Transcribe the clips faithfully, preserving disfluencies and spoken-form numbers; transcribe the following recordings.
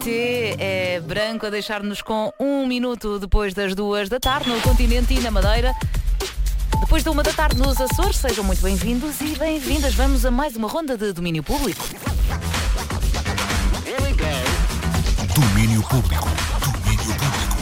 T é branco a deixar-nos com um minuto depois das duas da tarde no continente e na Madeira. Depois da uma da tarde nos Açores, sejam muito bem-vindos e bem-vindas. Vamos a mais uma ronda de domínio público. Domínio público. Domínio público.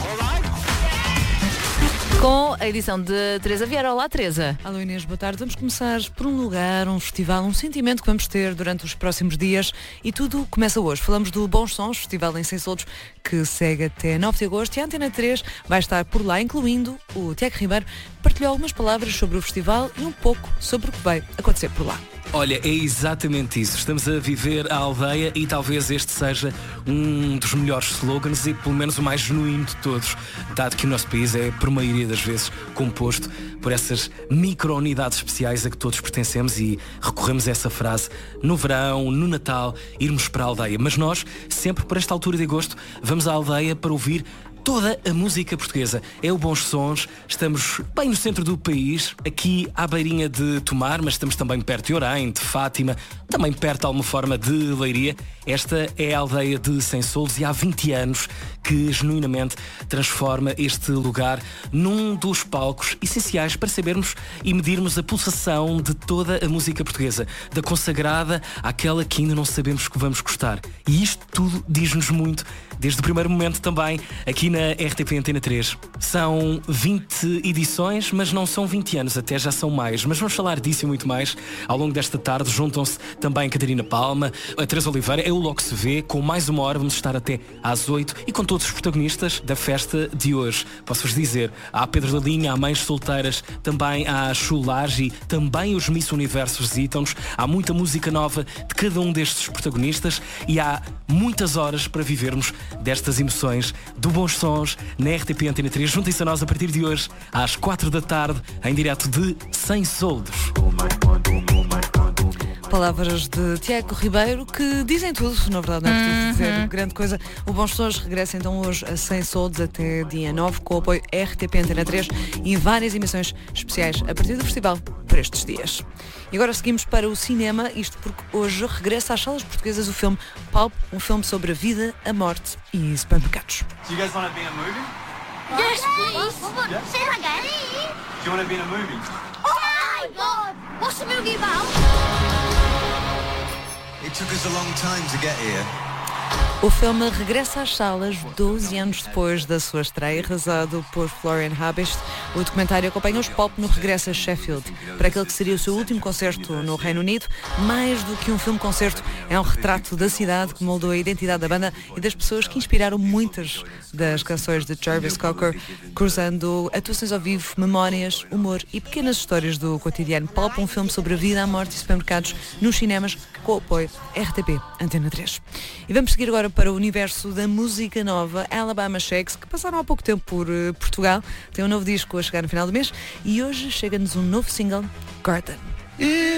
Com a edição de Teresa Vieira. Olá, Teresa. Alô, Inês, boa tarde. Vamos começar por um lugar, um festival, um sentimento que vamos ter durante os próximos dias e tudo começa hoje. Falamos do Bons Sons, festival em Seisoldos, que segue até nove de agosto e a Antena três vai estar por lá, incluindo o Tiago Ribeiro, partilhou algumas palavras sobre o festival e um pouco sobre o que vai acontecer por lá. Olha, é exatamente isso. Estamos a viver a aldeia e talvez este seja um dos melhores slogans e pelo menos o mais genuíno de todos, dado que o nosso país é, por maioria das vezes, composto por essas micro-unidades especiais a que todos pertencemos e recorremos a essa frase no verão, no Natal, irmos para a aldeia. Mas nós, sempre por esta altura de agosto, vamos à aldeia para ouvir toda a música portuguesa. É o Bons Sons, estamos bem no centro do país, aqui à beirinha de Tomar, mas estamos também perto de Orém, de Fátima, também perto de alguma forma de Leiria. Esta é a aldeia de Seisoldos e há vinte anos que genuinamente transforma este lugar num dos palcos essenciais para sabermos e medirmos a pulsação de toda a música portuguesa, da consagrada àquela que ainda não sabemos que vamos gostar. E isto tudo diz-nos muito desde o primeiro momento também aqui na R T P Antena três. São vinte edições, mas não são vinte anos, até já são mais. Mas vamos falar disso e muito mais. Ao longo desta tarde juntam-se também a Catarina Palma, a Teresa Oliveira, é o Logo Se Vê. Com mais uma hora vamos estar até às oito e com todos os protagonistas da festa de hoje. Posso-vos dizer, há Pedro da Linha, há mães solteiras, também há Chulage, também os Miss Universo visitam-nos. Há muita música nova de cada um destes protagonistas e há muitas horas para vivermos destas emoções do Bons Sons na R T P Antena três. Juntem-se a nós a partir de hoje às quatro da tarde em direto de Seisoldos. Palavras de Tiago Ribeiro que dizem tudo, na verdade não é preciso dizer grande coisa. O Bons Sons regressa então hoje a Seisoldos até dia nove com o apoio R T P Antena três e várias emissões especiais a partir do festival por estes dias. E agora seguimos para o cinema, isto porque hoje regressa às salas portuguesas o filme Pulp, um filme sobre a vida, a morte e supermercados. Do you guys want to be in a movie? Yes, please. Yeah? Say that again. Do you want to be in a movie? Oh my God! What's the movie about? It took us a long time to get here. O filme regressa às salas doze anos depois da sua estreia, realizado por Florian Habest. O documentário acompanha os Pulp no regresso a Sheffield, para aquele que seria o seu último concerto no Reino Unido. Mais do que um filme-concerto, é um retrato da cidade que moldou a identidade da banda e das pessoas que inspiraram muitas das canções de Jarvis Cocker, cruzando atuações ao vivo, memórias, humor e pequenas histórias do cotidiano. Pulp, um filme sobre a vida, a morte e supermercados nos cinemas, com o apoio R T P Antena três. E vamos seguir agora para o universo da música nova. Alabama Shakes, que passaram há pouco tempo por uh, Portugal, tem um novo disco a chegar no final do mês e hoje chega-nos um novo single, Garden.